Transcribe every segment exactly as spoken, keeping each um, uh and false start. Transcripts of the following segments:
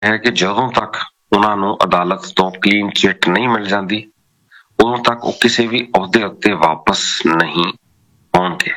ਹੈ ਕਿ ਜਦੋਂ ਤੱਕ ਉਹਨਾਂ ਨੂੰ ਅਦਾਲਤ ਤੋਂ ਕਲੀਨ ਚਿੱਟ ਨਹੀਂ ਮਿਲ ਜਾਂਦੀ ਉਦੋਂ ਤੱਕ ਉਹ ਕਿਸੇ ਵੀ ਅਹੁਦੇ ਉੱਤੇ ਵਾਪਸ ਨਹੀਂ ਆਉਣਗੇ।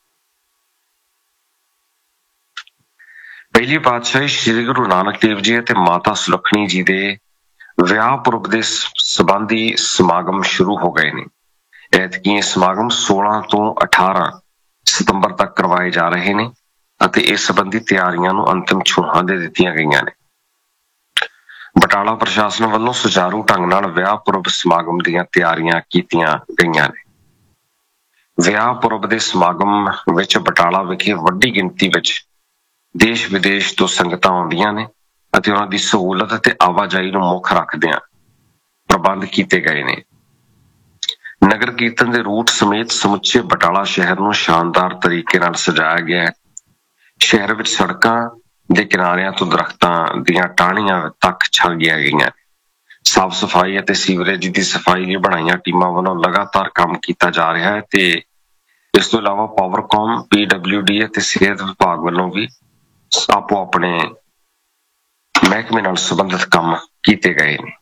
ਪਹਿਲੀ ਪਾਤਸ਼ਾਹੀ ਸ੍ਰੀ ਗੁਰੂ ਨਾਨਕ ਦੇਵ ਜੀ ਅਤੇ ਮਾਤਾ ਸੁਲੱਖਣੀ ਜੀ ਦੇ ਵਿਆਹ ਪੁਰਬ ਦੇ ਸੰਬੰਧੀ ਸਮਾਗਮ ਸ਼ੁਰੂ ਹੋ ਗਏ ਨੇ। ਐਤਕੀ ਇਹ ਸਮਾਗਮ ਸੋਲਾਂ ਤੋਂ ਅਠਾਰਾਂ ਸਤੰਬਰ ਤੱਕ ਕਰਵਾਏ ਜਾ ਰਹੇ ਨੇ ਅਤੇ ਇਸ ਸੰਬੰਧੀ ਤਿਆਰੀਆਂ ਨੂੰ ਅੰਤਿਮ ਛੂਹਾਂ ਦੇ ਦਿੱਤੀਆਂ ਗਈਆਂ ਨੇ। ਬਟਾਲਾ ਪ੍ਰਸ਼ਾਸਨ ਵੱਲੋਂ ਸੁਚਾਰੂ ਢੰਗ ਨਾਲ ਵਿਆਹ ਪੁਰਬ ਸਮਾਗਮ ਦੀਆਂ ਤਿਆਰੀਆਂ ਕੀਤੀਆਂ ਗਈਆਂ ਨੇ। ਵਿਆਹ ਪੁਰਬ ਦੇ ਸਮਾਗਮ ਵਿੱਚ ਬਟਾਲਾ ਵਿਖੇ ਵੱਡੀ ਗਿਣਤੀ ਵਿੱਚ ਦੇਸ਼ ਵਿਦੇਸ਼ ਤੋਂ ਸੰਗਤਾਂ ਆਉਂਦੀਆਂ ਨੇ ਅਤੇ ਉਹਨਾਂ ਦੀ ਸਹੂਲਤ ਅਤੇ ਆਵਾਜਾਈ ਨੂੰ ਮੁੱਖ ਰੱਖਦਿਆਂ ਪ੍ਰਬੰਧ ਕੀਤੇ ਗਏ ਨੇ। ਨਗਰ ਕੀਰਤਨ ਦੇ ਰੂਟ ਸਮੇਤ ਸਮੁੱਚੇ ਬਟਾਲਾ ਸ਼ਹਿਰ ਨੂੰ ਸ਼ਾਨਦਾਰ ਤਰੀਕੇ ਨਾਲ ਸਜਾਇਆ ਗਿਆ ਹੈ। ਸ਼ਹਿਰ ਵਿੱਚ ਸੜਕਾਂ ਦੇ ਕਿਨਾਰਿਆਂ ਤੋਂ ਦਰਖਤਾਂ ਦੀਆਂ ਟਾਹਣੀਆਂ ਤੱਕ ਛਾਂਗੀਆਂ ਗਈਆਂ। ਸਾਫ਼ ਸਫਾਈ ਅਤੇ ਸੀਵਰੇਜ ਦੀ ਸਫਾਈ ਲਈ ਬਣਾਈਆਂ ਟੀਮਾਂ ਵੱਲੋਂ ਲਗਾਤਾਰ ਕੰਮ ਕੀਤਾ ਜਾ ਰਿਹਾ ਹੈ ਤੇ ਇਸ ਤੋਂ ਇਲਾਵਾ ਪਾਵਰਕਾਮ, ਪੀ ਡਬਲਿਊ ਡੀ ਅਤੇ ਸਿਹਤ ਵਿਭਾਗ ਵੱਲੋਂ ਵੀ ਆਪੋ ਆਪਣੇ ਮਹਿਕਮੇ ਨਾਲ ਸੰਬੰਧਿਤ ਕੰਮ ਕੀਤੇ ਗਏ ਨੇ।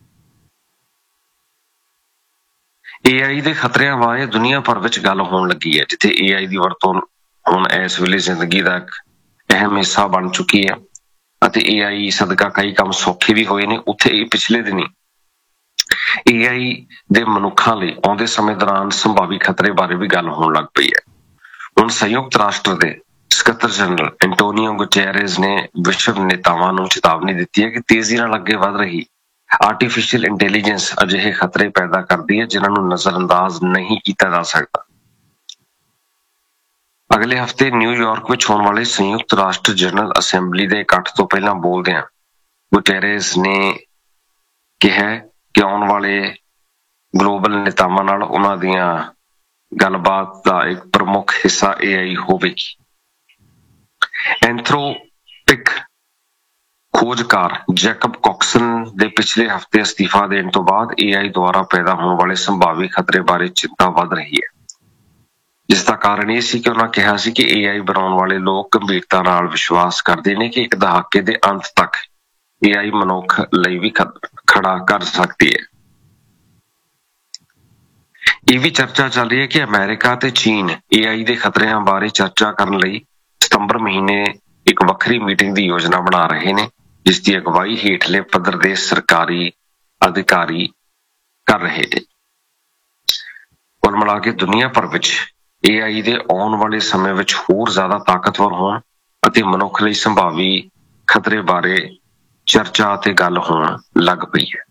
ਏ ਆਈ ਦੇ ਖਤਰਿਆਂ ਬਾਰੇ ਦੁਨੀਆ ਭਰ ਵਿੱਚ ਗੱਲ ਹੋਣ ਲੱਗੀ ਹੈ। ਜਿੱਥੇ ਏ ਆਈ ਦੀ ਵਰਤੋਂ ਹੁਣ ਇਸ ਵੇਲੇ ਜ਼ਿੰਦਗੀ ਦਾ ਇੱਕ ਅਹਿਮ ਹਿੱਸਾ ਬਣ ਚੁੱਕੀ ਹੈ ਅਤੇ ਏ ਆਈ ਸਦਕਾ ਕਈ ਕੰਮ ਸੌਖੇ ਵੀ ਹੋਏ ਨੇ, ਉੱਥੇ ਇਹ ਪਿਛਲੇ ਦਿਨੀ ਏ ਆਈ ਦੇ ਮਨੁੱਖਾਂ ਲਈ ਆਉਂਦੇ ਸਮੇਂ ਦੌਰਾਨ ਸੰਭਾਵੀ ਖਤਰੇ ਬਾਰੇ ਵੀ ਗੱਲ ਹੋਣ ਲੱਗ ਪਈ ਹੈ। ਹੁਣ ਸੰਯੁਕਤ ਰਾਸ਼ਟਰ ਦੇ ਸਕੱਤਰ ਜਨਰਲ ਐਂਟੋਨੀਓ ਗੁਟੇਰੇਜ਼ ਨੇ ਵਿਸ਼ਵ ਨੇਤਾਵਾਂ ਨੂੰ ਚੇਤਾਵਨੀ ਦਿੱਤੀ ਹੈ ਕਿ ਤੇਜ਼ੀ ਨਾਲ ਅੱਗੇ ਵਧ ਰਹੀ ਆਰਟੀਫਿਸ਼ੀਅਲ ਇੰਟੈਲੀਜੈਂਸ ਅਜਿਹੇ ਖਤਰੇ ਪੈਦਾ ਕਰਦੀ ਹੈ ਜਿਨ੍ਹਾਂ ਨੂੰ ਨਜ਼ਰਅੰਦਾਜ਼ ਨਹੀਂ ਕੀਤਾ ਜਾ ਸਕਦਾ। ਅਗਲੇ ਹਫ਼ਤੇ ਨਿਊਯਾਰਕ ਵਿੱਚ ਹੋਣ ਵਾਲੇ ਸੰਯੁਕਤ ਰਾਸ਼ਟਰ ਜਨਰਲ ਅਸੈਂਬਲੀ ਦੇ ਇਕੱਠ ਤੋਂ ਪਹਿਲਾਂ ਬੋਲਦਿਆਂ ਗੁਟੇਰੇਜ਼ ਨੇ ਕਿਹਾ ਕਿ ਆਉਣ ਵਾਲੇ ਗਲੋਬਲ ਨੇਤਾਵਾਂ ਨਾਲ ਉਹਨਾਂ ਦੀਆਂ ਗੱਲਬਾਤ ਦਾ ਇੱਕ ਪ੍ਰਮੁੱਖ ਹਿੱਸਾ ਏ ਆਈ ਹੋਵੇਗੀ। ਐਂਥਰੋਪਿਕ ਖੋਜਕਾਰ ਜੈਕਬ ਕੌਕਸਨ ਦੇ ਪਿਛਲੇ ਹਫ਼ਤੇ ਅਸਤੀਫਾ ਦੇਣ ਤੋਂ ਬਾਅਦ ਏ ਆਈ ਦੁਆਰਾ ਪੈਦਾ ਹੋਣ ਵਾਲੇ ਸੰਭਾਵੀ ਖਤਰੇ ਬਾਰੇ ਚਿੰਤਾ ਵੱਧ ਰਹੀ ਹੈ, ਜਿਸ ਦਾ ਕਾਰਨ ਇਹ ਸੀ ਕਿ ਉਹਨਾਂ ਕਿਹਾ ਸੀ ਕਿ ਏ ਆਈ ਬਣਾਉਣ ਵਾਲੇ ਲੋਕ ਗੰਭੀਰਤਾ ਨਾਲ ਵਿਸ਼ਵਾਸ ਕਰਦੇ ਨੇ ਕਿ ਇੱਕ ਦਹਾਕੇ ਦੇ ਅੰਤ ਤੱਕ ਏ ਆਈ ਮਨੁੱਖ ਲਈ ਵੀ ਖੜਾ ਕਰ ਸਕਦੀ ਹੈ। ਇਹ ਵੀ ਚਰਚਾ ਚੱਲ ਰਹੀ ਹੈ ਕਿ ਅਮਰੀਕਾ ਤੇ ਚੀਨ ਏ ਆਈ ਦੇ ਖਤਰਿਆਂ ਬਾਰੇ ਚਰਚਾ ਕਰਨ ਲਈ ਸਤੰਬਰ ਮਹੀਨੇ ਇੱਕ ਵੱਖਰੀ ਮੀਟਿੰਗ ਦੀ ਯੋਜਨਾ ਬਣਾ ਰਹੇ ਨੇ, ਜਿਸ ਦੀ ਅਗਵਾਈ ਹੇਠਲੇ ਪੱਧਰ ਦੇ ਸਰਕਾਰੀ ਅਧਿਕਾਰੀ ਕਰ ਰਹੇ ਨੇ। ਕੁੱਲ ਮਿਲਾ ਕੇ ਦੁਨੀਆ ਭਰ ਵਿੱਚ ਏ ਆਈ ਦੇ ਆਉਣ ਵਾਲੇ ਸਮੇਂ ਵਿੱਚ ਹੋਰ ਜ਼ਿਆਦਾ ਤਾਕਤਵਰ ਹੋਣ ਅਤੇ ਮਨੁੱਖ ਲਈ ਸੰਭਾਵੀ ਖਤਰੇ ਬਾਰੇ ਚਰਚਾ ਅਤੇ ਗੱਲ ਹੋਣ ਲੱਗ ਪਈ ਹੈ।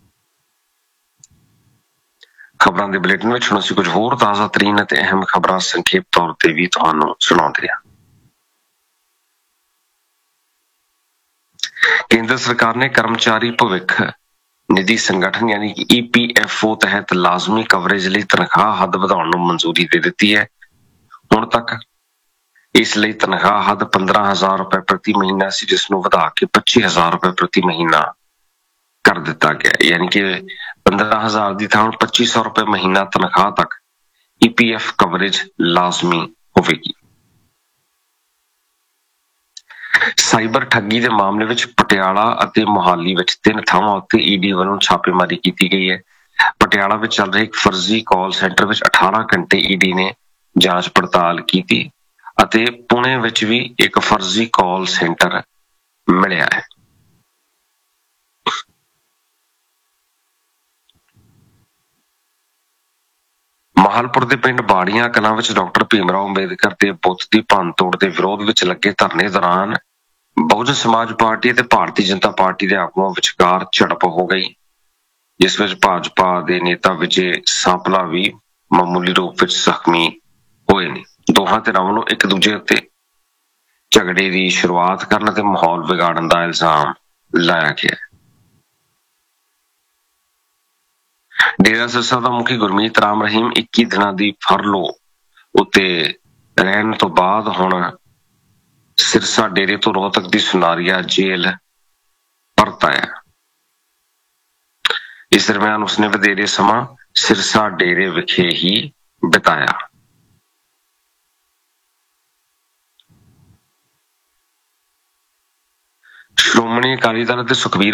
ਖਬਰਾਂ ਦੇ ਬੁਲੇਟਿਨ ਵਿੱਚ ਹੁਣ ਅਸੀਂ ਕੁਝ ਹੋਰ ਤਾਜ਼ਾ ਤਰੀਨ ਅਤੇ ਅਹਿਮ ਖਬਰਾਂ ਸੰਖੇਪ ਤੌਰ ਤੇ ਵੀ ਤੁਹਾਨੂੰ ਸੁਣਾਉਂਦੇ ਹਾਂ। ਕੇਂਦਰ ਸਰਕਾਰ ਨੇ ਕਰਮਚਾਰੀ ਭਵਿੱਖ ਨਿਧੀ ਸੰਗਠਨ ਯਾਨੀ ਕਿ ਈ ਪੀ ਐਫ ਓ ਤਹਿਤ ਲਾਜ਼ਮੀ ਕਵਰੇਜ ਲਈ ਤਨਖਾਹ ਹੱਦ ਵਧਾਉਣ ਨੂੰ ਮਨਜ਼ੂਰੀ ਦੇ ਦਿੱਤੀ ਹੈ। ਹੁਣ ਤੱਕ ਇਸ ਲਈ ਤਨਖਾਹ ਹੱਦ ਪੰਦਰਾਂ ਹਜ਼ਾਰ ਰੁਪਏ ਪ੍ਰਤੀ ਮਹੀਨਾ ਸੀ, ਜਿਸ ਨੂੰ ਵਧਾ ਕੇ ਪੱਚੀ ਹਜ਼ਾਰ ਰੁਪਏ ਪ੍ਰਤੀ ਮਹੀਨਾ ਕਰ ਦਿੱਤਾ ਗਿਆ। ਯਾਨੀ ਕਿ ਪੰਦਰਾਂ ਹਜ਼ਾਰ ਦੀ ਥਾਂ ਪੱਚੀ ਸੌ ਰੁਪਏ ਮਹੀਨਾ ਤਨਖਾਹ ਤੱਕ ਈ ਪੀ ਐਫ ਕਵਰੇਜ ਲਾਜ਼ਮੀ ਹੋਵੇਗੀ। ਸਾਈਬਰ ਠੱਗੀ ਦੇ ਮਾਮਲੇ ਵਿੱਚ ਪਟਿਆਲਾ ਅਤੇ ਮੁਹਾਲੀ ਵਿੱਚ ਤਿੰਨ ਥਾਵਾਂ ਉੱਤੇ ਈ ਡੀ ਵੱਲੋਂ ਛਾਪੇਮਾਰੀ ਕੀਤੀ ਗਈ ਹੈ। ਪਟਿਆਲਾ ਵਿੱਚ ਚੱਲ ਰਹੇ ਇੱਕ ਫਰਜ਼ੀ ਕਾਲ ਸੈਂਟਰ ਵਿੱਚ ਅਠਾਰਾਂ ਘੰਟੇ ਈ ਡੀ ਨੇ ਜਾਂਚ ਪੜਤਾਲ ਕੀਤੀ ਅਤੇ ਪੁਣੇ ਵਿੱਚ ਵੀ ਇੱਕ ਫਰਜ਼ੀ ਕਾਲ ਸੈਂਟਰ ਮਿਲਿਆ ਹੈ। ਮਾਹਲਪੁਰ ਦੇ ਪਿੰਡ ਬਾੜੀਆਂ ਕਲਾਂ ਵਿੱਚ ਡਾਕਟਰ ਭੀਮ ਰਾਓ ਅੰਬੇਦਕਰ ਦੇ ਬੁੱਤ ਦੀ ਭੰਨਤੋੜ ਦੇ ਵਿਰੋਧ ਵਿੱਚ ਲੱਗੇ ਧਰਨੇ ਦੌਰਾਨ ਬਹੁਜਨ ਸਮਾਜ ਪਾਰਟੀ ਅਤੇ ਭਾਰਤੀ ਜਨਤਾ ਪਾਰਟੀ ਦੇ ਆਗੂਆਂ ਵਿਚਕਾਰ ਝੜਪ ਹੋ ਗਈ, ਜਿਸ ਵਿੱਚ ਭਾਜਪਾ ਦੇ ਨੇਤਾ ਵਿਜੇ ਸਾਂਪਲਾ ਵੀ ਮਾਮੂਲੀ ਰੂਪ ਵਿੱਚ ਜ਼ਖਮੀ ਹੋਏ ਨੇ। ਦੋਹਾਂ ਧਿਰਾਂ ਵੱਲੋਂ ਇੱਕ ਦੂਜੇ ਉੱਤੇ ਝਗੜੇ ਦੀ ਸ਼ੁਰੂਆਤ ਕਰਨ ਅਤੇ ਮਾਹੌਲ ਵਿਗਾੜਨ ਦਾ ਇਲਜ਼ਾਮ ਲਾਇਆ ਗਿਆ। ਡੇਰਾ ਸਿਰਸਾ ਦਾ ਮੁਖੀ ਗੁਰਮੀਤ ਰਾਮ ਰਹੀਮ ਇੱਕੀ ਦਿਨਾਂ ਦੀ ਫਰਲੋ ਉੱਤੇ ਰਹਿਣ ਤੋਂ ਬਾਅਦ ਹੁਣ ਸਿਰਸਾ ਡੇਰੇ ਤੋਂ ਰੋਹਤਕ ਦੀ ਸੁਨਾਰੀਆ ਜੇਲ੍ਹ ਪਰਤ ਆਇਆ। ਇਸ ਦਰਮਿਆਨ ਉਸਨੇ ਵਧੇਰੇ ਸਮਾਂ ਸਿਰਸਾ ਡੇਰੇ ਵਿਖੇ ਹੀ ਬਿਤਾਇਆ। ਸ਼੍ਰੋਮਣੀ ਸ਼੍ਰੋਮਣੀ ਅਕਾਲੀ ਦਲ ਅਤੇ ਸੁਖਬੀਰ